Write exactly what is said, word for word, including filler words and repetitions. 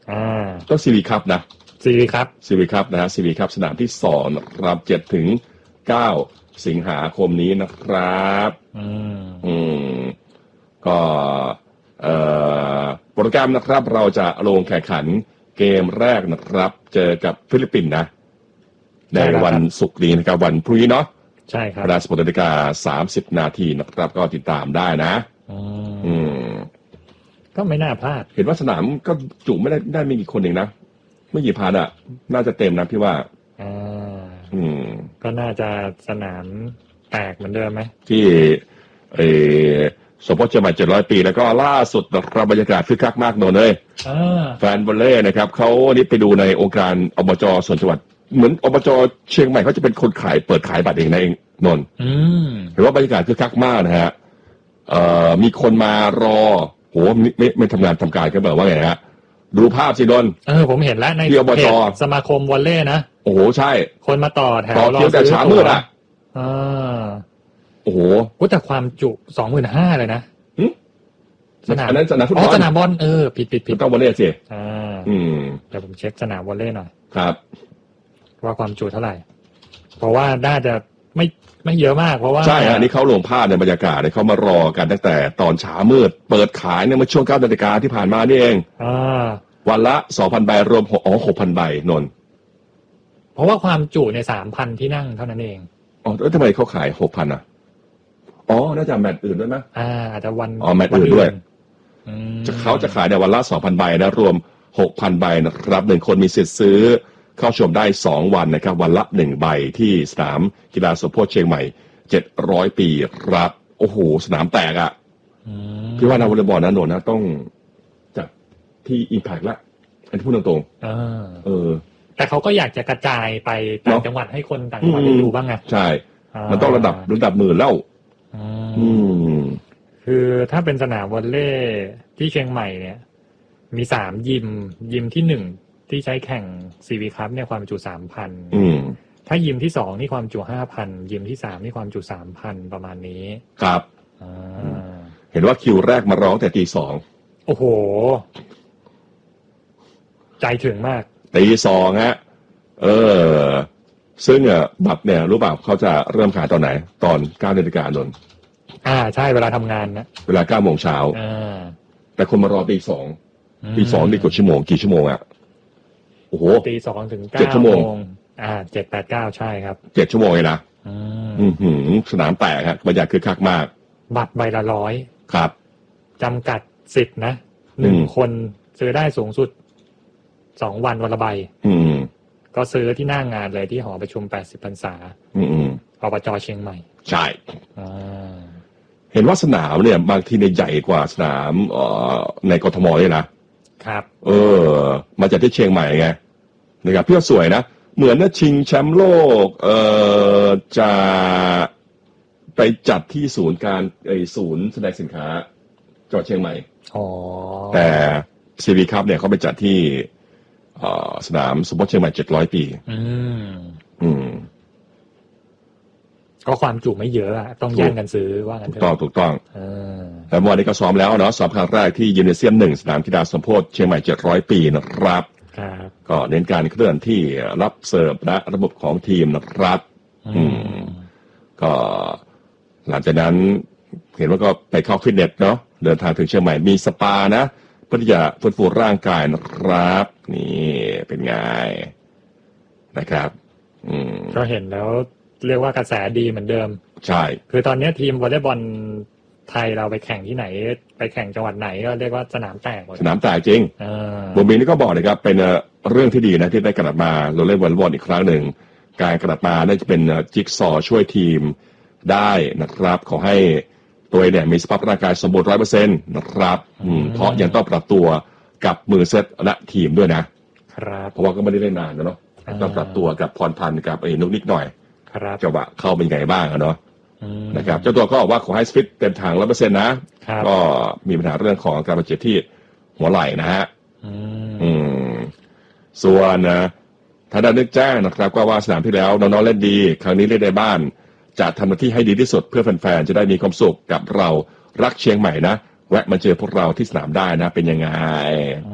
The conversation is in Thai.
อ่าต้องซีวีคัพนะซีวีคัพซีวีคัพนะฮะซีวีคัพสนามที่สองนะครับเจ็ดถึงเก้าสิงหาคมนี้นะครับอืมอืมก็เอ่อโปรแกรมนะครับเราจะลงแข่งขันเกมแรกนะครับเจอกับฟิลิปปินส์นะในวันศุกร์นี้นะครับวันพรุ่งนี้เนาะใช่ครับเวลาสิบหกนาฬิกาสามสิบนาทีนะครับก็ติดตามได้นะอืมก็ไม่น่าพลาดเห็นว่าสนามก็จุไม่ได้ได้ไม่กี่คนเองนะไม่กี่พันอ่ะน่าจะเต็มนะพี่ว่าอ่าอืมก็น่าจะสนามแตกเหมือนเดิมไหมที่เออสมโภชเชียงใหม่เจ็ดร้อยปีแล้วก็ล่าสุดนะครับบรรยากาศคึกคักมากโนนเลยแฟนวอลเลย์นะครับเขานี่ไปดูในองค์การอบจส่วนจังหวัดเหมือนอบจเชียงใหม่เขาจะเป็นคนขายเปิดขายบัตรเองนะเองนนเห็นว่าบรรยากาศคึกคักมากนะฮะเอ่อมีคนมารอโหไม่ไม่ไม่ทำงานทำการกันแบบว่าไงฮะดูภาพสิดนเออผมเห็นแล้วในเพจสมาคมวอลเลย์นะโอ้โหใช่คนมาต่อแถวรอคิวแต่เช้ามืดอ่ะอ่าโอ้โหแต่ความจุสองหมื่นห้าเลยนะสนามนั้นสนามฟุตบอลสนามบอลเออผิดผิดผิดต้องวอลเลย์สิอ่าอืมเดี๋ยวผมเช็คสนามวอลเลย์หน่อยครับว่าความจุเท่าไหร่เพราะว่าน่าจะไม่ไม่เยอะมากเพราะว่าใช่ฮะนี่เขาลงภาพในบรรยากาศเขามารอกันตั้งแต่ตอนเช้ามืดเปิดขายเนี่ยเมื่อช่วงเก้านาฬิกาที่ผ่านมานี่เองอ่าวันละสองพันใบรวมอ๋อหกพันใบนนเพราะว่าความจุในสามพันที่นั่งเท่านั้นเองอ๋อแล้วทำไมเขาขายหกพันอ่ะอ๋อน่าจะแมตช์อื่นด้วยไหมอ่าอาจจะวันอ๋อแมตช์อื่นด้วยจะเขาจะขายในวันละสองพันใบนะรวมหกพันใบนะครับหนึ่งคนมีสิทธิ์ซื้อเข้าชมได้สองวันนะครับวันละหนึ่งใบที่สนามกีฬาสมโภชเชียงใหม่เจ็ดร้อยปีครับโอ้โหสนามแตกอ่ะพี่ว่านักวอลเลย์บอลนะโนนะต้องจัดที่ Impact ละอันที่พูดตรงๆเออแต่เขาก็อยากจะกระจายไปต่างจังหวัดให้คนต่างจังหวัดได้ดูบ้างไงใช่มันต้องระดับระดับหมื่นแล้วอืมคือถ้าเป็นสนามวอลเลย์ที่เชียงใหม่เนี่ยมีสามยิมยิมที่หนึ่งที่ใช้แข่งซีวีคัพเนี่ยความจุสามพันถ้ายิมที่สองนี่ความจุห้าพันยิมที่สามนี่ความจุสามพันประมาณนี้ครับเห็นว่าคิวแรกมาร้องแต่ตีสองโอ้โหใจถึงมากตีสองฮะเออซึ่งอ่ะบัตรเนี่ยรู้เปล่าเขาจะเริ่มขายตอนไหนตอนเก้านาฬิกาโดนอ่าใช่เวลาทำงานนะเวลาเก้าโมงเช้าแต่คนมารอตีสองตีสองนี่กี่ชั่วโมงกี่ชั่วโมงอ่ะโอ้โหตีสองถึงเก้าชั่วโมงอ่าเจ็ดแปดเก้าใช่ครับเจ็ดชั่วโมงเลยนะอืมหืมสนามแตกครับบรรยากาศคึกคักมากบัตรใบละร้อยครับจำกัดสิทธิ์นะหนึ่งคนซื้อได้สูงสุดสองวันวันละใบอืมก็ซื้อที่หน้างานเลยที่หอประชุมแปดสิบพรรษาอืมอืมอบจเชียงใหม่ใช่เห็นว่าสนามเนี่ยบางทีเนี่ยใหญ่กว่าสนามเอ่อในกทมเลยนะครับเออมาจากที่เชียงใหม่ไงนะครับพี่ก็สวยนะเหมือนเนี่ยชิงแชมป์โลกเอ่อจะไปจัดที่ศูนย์การไอศูนย์แสดงสินค้าจังหวัดเชียงใหม่อ๋อแต่ซีวีคัพเนี่ยเขาไปจัดที่สนามสมโภชเชียงใหม่เจ็ดร้อยปีอืมอืมก็ความจุไม่เยอะอะต้องแย่งกันซื้อว่ากันถูกต้องถูกต้องเออแต่เมื่อวานนี้ก็ซ้อมแล้วเนาะซ้อมครั้งแรกที่ยิมเนเซียมหนึ่งสนามกีฬาสมโภชเชียงใหม่เจ็ดร้อยปีนะครับครับก็เน้นการเคลื่อนที่รับเสิร์ฟและระบบของทีมนะครับอืมก็หลังจากนั้นเห็นว่าก็ไปเข้าฟิตเนสเนาะเดินทางถึงเชียงใหม่มีสปานะเพื่อที่จะฟื้นฟูร่างกายนะครับนี่เป็นไงนะครับอืมก็เห็นแล้วเรียกว่ากระแสดีเหมือนเดิมใช่คือตอนนี้ทีมวอลเลย์บอลไทยเราไปแข่งที่ไหนไปแข่งจังหวัดไหนก็เรียกว่าสนามแตกสนามแตกจริงบุญมีนี่ก็บอกนะครับเป็นเรื่องที่ดีนะที่ได้กลับมาเราเล่นวอลเลย์บอลอีกครั้งหนึ่งการกลับมาได้จะเป็นจิ๊กซอว์ช่วยทีมได้นะครับขอให้ตัวเนี่ยมีสภาพร่างกายสมบูรณ์ร้อยเปอร์เซ็นต์นะครับเพราะยังต้องปรับตัวกับมือเซตและทีมด้วยนะครับเพราะว่าก็ไม่ได้เล่นนานนะเนาะต้องปรับตัวกับพรพันธ์กับไอ้นุกนิกหน่อยจังหวะเข้าเป็นไงบ้างเนาะนะครับเจ้าตัวก็บอกว่าขอให้ฟิตเต็มถังร้อยเปอร์เซ็นต์นะก็มีปัญหาเรื่องของการบาดเจ็บที่หัวไหล่นะฮะส่วนนะทางด้านนึกแจ้งนะครับก็ว่าสนามที่แล้วน้องๆเล่นดีครั้งนี้เล่นในบ้านจะทำหน้าที่ให้ดีที่สุดเพื่อแฟนๆจะได้มีความสุขกับเรารักเชียงใหม่นะแวะมาเจอพวกเราที่สนามได้นะเป็นยังไง